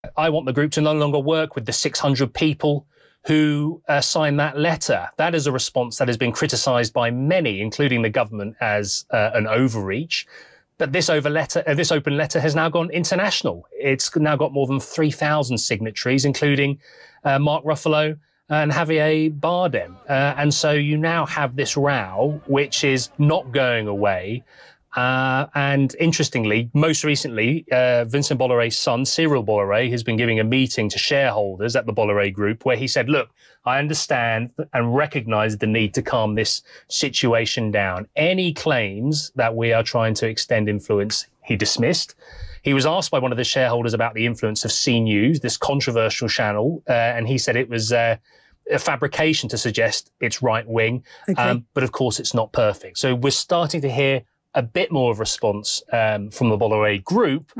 I want the group to no longer work with the 600 people who signed that letter. That is a response that has been criticised by many, including the government, as an overreach. But this open letter has now gone international. It's now got more than 3,000 signatories, including Mark Ruffalo and Javier Bardem. And so you now have this row, which is not going away. And interestingly, most recently, Vincent Bolloré's son, Cyril Bolloré, has been giving a meeting to shareholders at the Bolloré Group where he said, look, I understand and recognize the need to calm this situation down. Any claims that we are trying to extend influence, he dismissed. He was asked by one of the shareholders about the influence of CNews, this controversial channel, and he said it was a fabrication to suggest it's right wing. Okay. But of course, it's not perfect. So we're starting to hear a bit more of response from the Bolloré Group.